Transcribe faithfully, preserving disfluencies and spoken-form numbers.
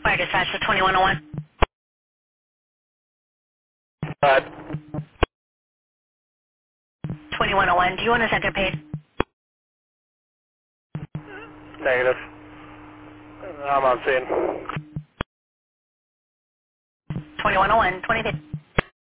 Fire dispatch to twenty-one oh one. Uh, twenty-one oh one, do you want a center paid? negative. I'm on scene. twenty-one oh one, twenty paid.